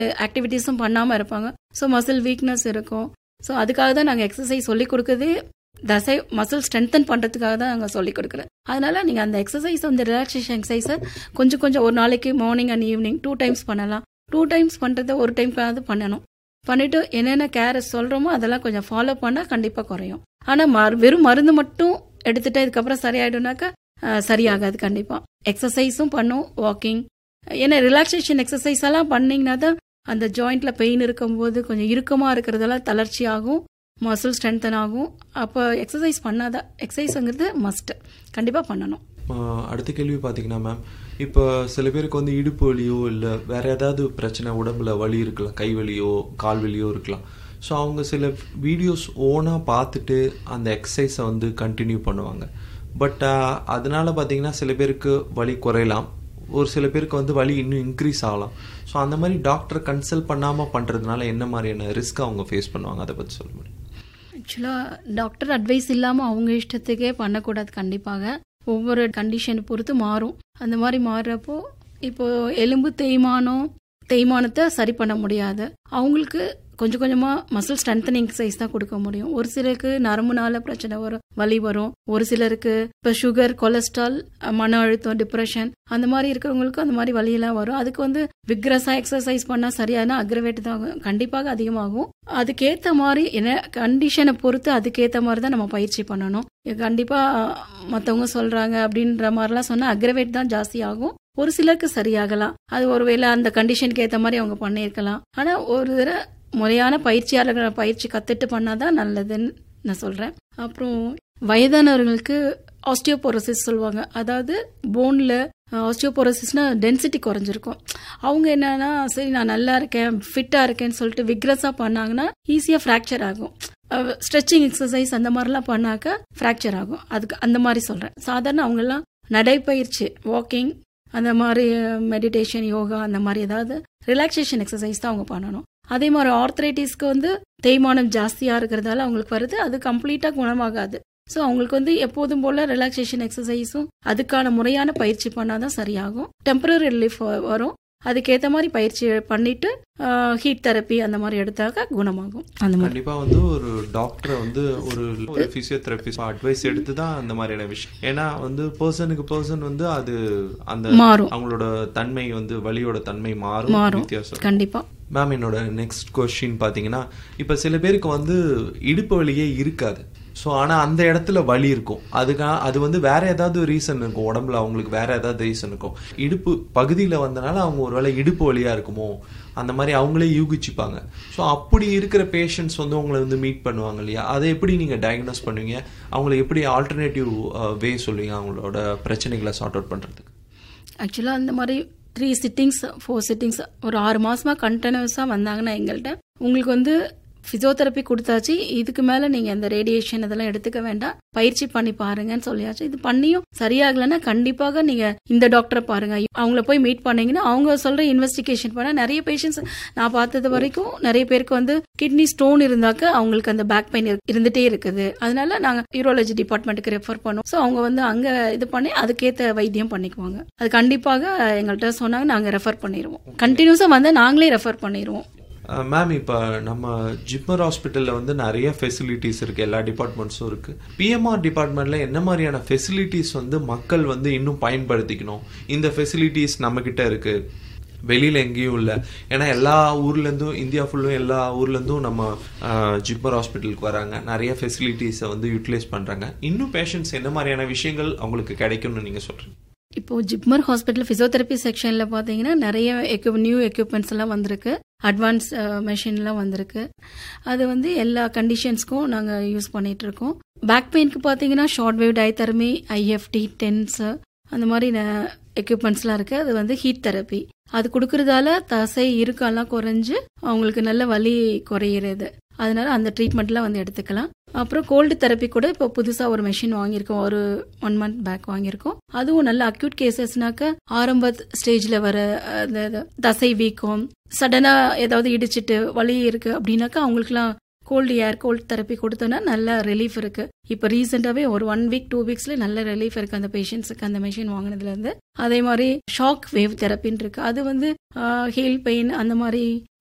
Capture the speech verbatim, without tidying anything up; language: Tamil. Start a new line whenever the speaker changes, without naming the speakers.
ஆக்டிவிட்டீஸும் பண்ணாமல் இருப்பாங்க. ஸோ மசில் வீக்னஸ் இருக்கும். ஸோ அதுக்காக தான் நாங்கள் எக்ஸசைஸ் சொல்லிக் கொடுக்குறதே தசை மசில் ஸ்ட்ரென்தன் பண்ணுறதுக்காக தான் நாங்கள் சொல்லிக் கொடுக்குறோம். அதனால் நீங்கள் அந்த எக்ஸசைஸ் அந்த ரிலாக்ஸேஷன் எக்ஸசைஸை கொஞ்சம் கொஞ்சம் ஒரு நாளைக்கு morning and evening two times பண்ணலாம். டூ டைம்ஸ் பண்ணுறத ஒரு டைம்க்காவது பண்ணணும். பண்ணிவிட்டு என்னென்ன கேர் சொல்கிறோமோ அதெல்லாம் கொஞ்சம் ஃபாலோ பண்ணால் கண்டிப்பாக குறையும். ஆனால் மரு வெறும் மருந்து மட்டும் எடுத்துகிட்டு இதுக்கப்புறம் சரியாயிடும்னாக்கா சரியாகாது. கண்டிப்பாக எக்ஸசைஸும் பண்ணும், வாக்கிங். ஏன்னா ரிலாக்ஸேஷன் எக்ஸசைஸ் எல்லாம் பண்ணிங்கன்னா தான் அந்த ஜாயிண்ட்டில் பெயின் இருக்கும்போது கொஞ்சம் இறுக்கமாக இருக்கிறதெல்லாம் தளர்ச்சி ஆகும், மசில் ஸ்ட்ரென்தன் ஆகும். அப்போ எக்ஸசைஸ் பண்ணாதான், எக்ஸசைஸுங்கிறது மஸ்ட், கண்டிப்பாக பண்ணணும்.
அடுத்த கேள்வி பார்த்தீங்கன்னா மேம், இப்போ சில பேருக்கு வந்து இடுப்பு வலியோ இல்லை வேற ஏதாவது பிரச்சனை உடம்புல வலி இருக்கலாம், கை வலியோ கால் வலியோ இருக்கலாம். ஸோ அவங்க சில வீடியோஸ் ஓனாக பார்த்துட்டு அந்த எக்ஸசைஸை வந்து கண்டினியூ பண்ணுவாங்க. பட் அதனால பார்த்தீங்கன்னா சில பேருக்கு வலி குறையலாம், ஒரு சில பேருக்கு வந்து வலி இன்னும் இன்க்ரீஸ் ஆகலாம். ஸோ அந்த மாதிரி டாக்டரை கன்சல்ட் பண்ணாமல் பண்ணுறதுனால என்ன மாதிரியான ரிஸ்க் அவங்க ஃபேஸ் பண்ணுவாங்க, அதை பற்றி சொல்ல முடியும்?
ஆக்சுவலாக டாக்டர் அட்வைஸ் இல்லாமல் அவங்க இஷ்டத்துக்கே பண்ணக்கூடாது. கண்டிப்பாக ஒவ்வொரு கண்டிஷனை பொறுத்து மாறும். அந்த மாதிரி மாறுறப்போ இப்போது எலும்பு தேய்மானம் தேய்மானத்தை சரி பண்ண முடியாது. அவங்களுக்கு கொஞ்சம் கொஞ்சமாக மசில் ஸ்ட்ரென்தனிங் எக்ஸசைஸ் தான் கொடுக்க முடியும். ஒரு சிலருக்கு நரம்புனால பிரச்சனை வரும், வலி வரும். ஒரு சிலருக்கு இப்போ சுகர், கொலஸ்ட்ரால், மன அழுத்தம், டிப்ரெஷன் அந்த மாதிரி இருக்கிறவங்களுக்கு அந்த மாதிரி வலியெல்லாம் வரும். அதுக்கு வந்து விக்ரஸாக எக்ஸசைஸ் பண்ணால் சரியான அக்ரவேட் தான் கண்டிப்பாக அதிகமாகும். அதுக்கேற்ற மாதிரி என்ன கண்டிஷனை பொறுத்து அதுக்கேற்ற மாதிரி தான் நம்ம பயிற்சி பண்ணணும். கண்டிப்பாக மற்றவங்க சொல்கிறாங்க அப்படின்ற மாதிரிலாம் சொன்னால் அக்ரவேட் தான் ஜாஸ்தி ஆகும். ஒரு சிலருக்கு சரியாகலாம். அது ஒருவேளை அந்த கண்டிஷனுக்கு ஏற்ற மாதிரி அவங்க பண்ணியிருக்கலாம். ஆனால் ஒரு தடவை முறையான பயிற்சியாளர்களை பயிற்சி கற்றுட்டு பண்ணாதான் நல்லதுன்னு நான் சொல்கிறேன். அப்புறம் வயதானவர்களுக்கு ஆஸ்டியோபோரோசிஸ் சொல்லுவாங்க. அதாவது போனில் ஆஸ்டியோபோரோசிஸ்னா டென்சிட்டி குறைஞ்சிருக்கும். அவங்க என்னன்னா சரி நான் நல்லா இருக்கேன், ஃபிட்டாக இருக்கேன்னு சொல்லிட்டு விக்ரஸாக பண்ணாங்கன்னா ஈஸியாக ஃப்ராக்சர் ஆகும். ஸ்ட்ரெச்சிங் எக்ஸசைஸ் அந்த மாதிரிலாம் பண்ணாக்க ஃப்ராக்சர் ஆகும். அதுக்கு அந்த மாதிரி சொல்கிறேன். சாதாரண அவங்கெல்லாம் நடைப்பயிற்சி, வாக்கிங், அந்த மாதிரி மெடிடேஷன், யோகா அந்த மாதிரி ஏதாவது ரிலாக்ஸேஷன் எக்ஸசைஸ் தான் அவங்க பண்ணணும். அதே மாதிரி ஆர்த்ரைட்டிஸ்க்கு வந்து தேய்மானம் ஜாஸ்தியாக இருக்கிறதால அவங்களுக்கு வருது, அது கம்ப்ளீட்டாக குணமாகாது. ஸோ அவங்களுக்கு வந்து எப்போதும் போல் ரிலாக்ஸேஷன் எக்ஸசைஸும் அதுக்கான முறையான பயிற்சி பண்ணாதான் சரியாகும். டெம்பரரி ரிலீஃப் வரும். அதுக்கேற்ற மாதிரி பயிற்சி பண்ணிட்டு ஹீட் தெரப்பி அந்த மாதிரி எடுத்தாக்க குணமாகும். அந்த மாதிரி
கண்டிப்பாக வந்து ஒரு டாக்டரை வந்து ஒரு ஒரு ஃபிசியோதெரபிஸ்ட் அட்வைஸ் எடுத்து தான் அந்த மாதிரியான விஷயம். ஏன்னா வந்து பர்சனுக்கு பர்சன் வந்து அது அந்த
மாறும்,
அவங்களோட தன்மை வந்து வலியோட தன்மை மாறும்
மாறும்
வித்தியாசம்.
கண்டிப்பாக.
மேம், என்னோட நெக்ஸ்ட் கொஸ்டின் பார்த்தீங்கன்னா, இப்போ சில பேருக்கு வந்து இடுப்பு வலியே இருக்காது. ஸோ ஆனால் அந்த இடத்துல வலி இருக்கும். அதுக்காக அது வந்து வேற ஏதாவது ரீசன் இருக்கும், உடம்புல அவங்களுக்கு வேற ஏதாவது ரீசன் இருக்கும். இடுப்பு பகுதியில் வந்தனால அவங்க ஒரு வேளை இடுப்பு வலியாக இருக்குமோ அந்த மாதிரி அவங்களே யூகிச்சுப்பாங்க. ஸோ அப்படி இருக்கிற பேஷண்ட்ஸ் வந்து உங்களை வந்து மீட் பண்ணுவாங்க இல்லையா, அதை எப்படி நீங்கள் டயக்னோஸ் பண்ணுவீங்க? அவங்களுக்கு எப்படி ஆல்டர்னேட்டிவ் வே சொல்லுவீங்க அவங்களோட பிரச்சனைகளை சார்ட் அவுட் பண்ணுறதுக்கு?
ஆக்சுவலாக அந்த மாதிரி த்ரீ சிட்டிங்ஸ் ஃபோர் சிட்டிங்ஸ் ஒரு ஆறு மாதமாக கண்டினியூஸாக வந்தாங்கன்னா எங்கள்கிட்ட உங்களுக்கு வந்து ஃபிசியோதெரப்பி கொடுத்தாச்சு, இதுக்கு மேலே நீங்கள் அந்த ரேடியேஷன் இதெல்லாம் எடுத்துக்க வேண்டாம், பயிற்சி பண்ணி பாருங்கன்னு சொல்லியாச்சு. இது பண்ணியும் சரியாகலைன்னா கண்டிப்பாக நீங்கள் இந்த டாக்டரை பாருங்க. அவங்கள போய் மீட் பண்ணீங்கன்னா அவங்க சொல்கிற இன்வெஸ்டிகேஷன் பண்ணால் நிறைய பேஷண்ட்ஸ் நான் பார்த்தது வரைக்கும் நிறைய பேருக்கு வந்து கிட்னி ஸ்டோன் இருந்தாக்க அவங்களுக்கு அந்த பேக் பெயின் இருந்துகிட்டே இருக்குது. அதனால நாங்கள் யூரோலஜி டிபார்ட்மெண்ட்டுக்கு ரெஃபர் பண்ணோம். ஸோ அவங்க வந்து அங்கே இது பண்ணி அதுக்கேற்ற வைத்தியம் பண்ணிக்குவாங்க. அது கண்டிப்பாக எங்கள்கிட்ட சொன்னாங்க, நாங்கள் ரெஃபர் பண்ணிடுவோம். கண்டினியூஸாக வந்து நாங்களே ரெஃபர் பண்ணிடுவோம்.
மேம், இப்போ நம்ம ஜிப்மர் ஹாஸ்பிட்டலில் வந்து நிறைய ஃபெசிலிட்டிஸ் இருக்குது, எல்லா டிபார்ட்மெண்ட்ஸும் இருக்குது. பிஎம்ஆர் டிபார்ட்மெண்ட்டில் என்ன மாதிரியான ஃபெசிலிட்டிஸ் வந்து மக்கள் வந்து இன்னும் பயன்படுத்திக்கணும்? இந்த ஃபெசிலிட்டிஸ் நம்மக்கிட்ட இருக்குது, வெளியில் எங்கேயும் இல்லை. ஏன்னா எல்லா ஊர்லேருந்தும், இந்தியா ஃபுல்லும் எல்லா ஊர்லேருந்தும் நம்ம ஜிப்மர் ஹாஸ்பிட்டலுக்கு வராங்க, நிறைய ஃபெசிலிட்டிஸை வந்து யூட்டிலைஸ் பண்ணுறாங்க. இன்னும் பேஷண்ட்ஸ் என்ன மாதிரியான விஷயங்கள் அவங்களுக்கு கிடைக்கும்னு நீங்கள் சொல்கிறீங்க?
இப்போது ஜிப்மர் ஹாஸ்பிட்டல் ஃபிசியோதெரப்பி செக்ஷனில் பார்த்தீங்கன்னா நிறைய எக்யூப் நியூ எக்யூப்மெண்ட்ஸ் எல்லாம் வந்திருக்கு, அட்வான்ஸ் மெஷின்லாம் வந்திருக்கு. அது வந்து எல்லா கண்டிஷன்ஸ்க்கும் நாங்கள் யூஸ் பண்ணிகிட்ருக்கோம். பேக் பெயினுக்கு பார்த்தீங்கன்னா ஷார்ட் வேவ் டயதெரமி, ஐஎஃப்டி, டென்ஸு அந்த மாதிரி எக்யூப்மெண்ட்ஸ்லாம் இருக்குது. அது வந்து ஹீட் தெரப்பி அது கொடுக்கறதால தசை இருக்கலாம் குறைஞ்சு அவங்களுக்கு நல்ல வலி குறையிறது. அதனால அந்த ட்ரீட்மெண்ட்லாம் வந்து எடுத்துக்கலாம். அப்புறம் கோல்டு தெரப்பி கூட இப்போ புதுசாக ஒரு மெஷின் வாங்கியிருக்கோம், ஒரு ஒன் மந்த் பேக் வாங்கியிருக்கோம். அதுவும் நல்ல அக்யூட் கேசஸ்னாக்க ஆரம்ப ஸ்டேஜில் வர அந்த தசை வீக்கம், சடனாக ஏதாவது இடிச்சிட்டு வலி இருக்குது அப்படின்னாக்கா அவங்களுக்குலாம் கோல்டு ஏர் கோல்டு தெரப்பி கொடுத்தோன்னா நல்ல ரிலீஃப் இருக்கு. இப்போ ரீசெண்டாவே ஒரு ஒன் வீக் டூ வீக்ஸ்ல நல்ல ரிலீஃப் இருக்கு அந்த பேஷண்ட்ஸுக்கு அந்த மெஷின் வாங்கினதுல இருந்து. அதே மாதிரி ஷாக் வேவ் தெரப்பின்னு இருக்கு. அது வந்து ஹீல் பெயின் அந்த மாதிரி